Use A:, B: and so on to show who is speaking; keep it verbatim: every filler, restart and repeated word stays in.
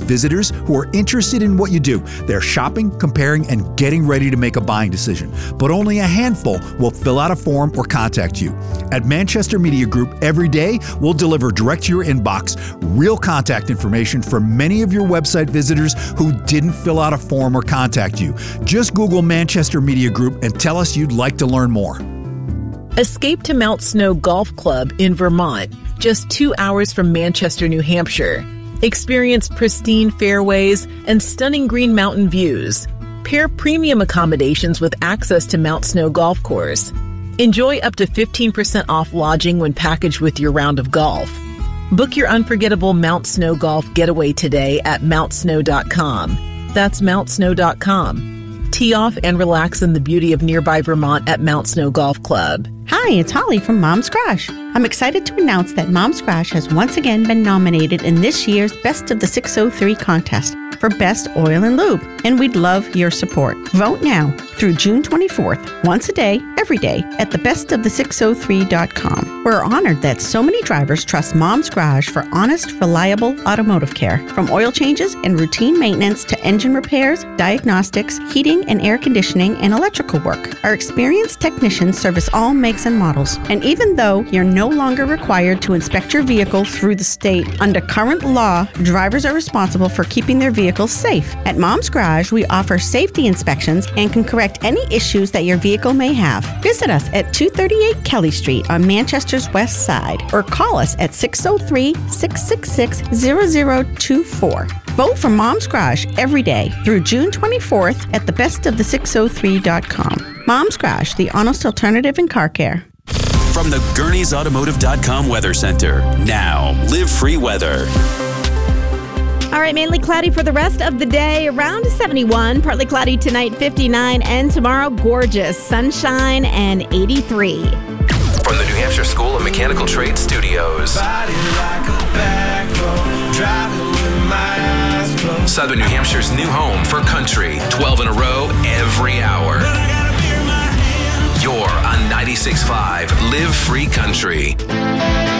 A: attracts visitors who are interested in what you do. They're shopping, comparing, and getting ready to make a buying decision. But only a handful will fill out a form or contact you. At Manchester Media Group, every day we'll deliver direct to your inbox real contact information for many of your website visitors who didn't fill out a form or contact you. Just Google Manchester Media Group and tell us you'd like to learn more.
B: Escape to Mount Snow Golf Club in Vermont, just two hours from Manchester, New Hampshire. Experience pristine fairways and stunning Green Mountain views. Pair premium accommodations with access to Mount Snow Golf Course. Enjoy up to fifteen percent off lodging when packaged with your round of golf. Book your unforgettable Mount Snow Golf getaway today at mount snow dot com. That's mount snow dot com. Tee off and relax in the beauty of nearby Vermont at Mount Snow Golf Club.
C: Hi, it's Holly from Mom's Crash. I'm excited to announce that Mom's Crash has once again been nominated in this year's Best of the six oh three contest for Best Oil and Lube, and we'd love your support. Vote now through June twenty-fourth, once a day, every day, at the best of the six oh three dot com. We're honored that so many drivers trust Mom's Garage for honest, reliable automotive care, from oil changes and routine maintenance to engine repairs, diagnostics, heating and air conditioning, and electrical work. Our experienced technicians service all makes and models, and even though you're no longer required to inspect your vehicle through the state, under current law, drivers are responsible for keeping their vehicles safe. At Mom's Garage, we offer safety inspections and can correct any issues that your vehicle may have. Visit us at two thirty-eight Kelly Street on Manchester's west side, or call us at six oh three, six six six, zero zero two four. Vote for Mom's Garage every day through June twenty-fourth at the best of the six oh three dot com. Mom's Garage, the honest alternative in car care.
D: From the Gurney's Automotive dot com Weather Center. Now, Live Free Weather.
E: All right, mainly cloudy for the rest of the day, around seventy-one. Partly cloudy tonight, fifty-nine. And tomorrow, gorgeous, sunshine and eighty-three.
F: From the New Hampshire School of Mechanical Trade Studios.
G: Body like a back road, driving with my eyes closed.
F: Southern New Hampshire's new home for country. twelve in a row, every hour. You're on ninety-six point five Live Free Country.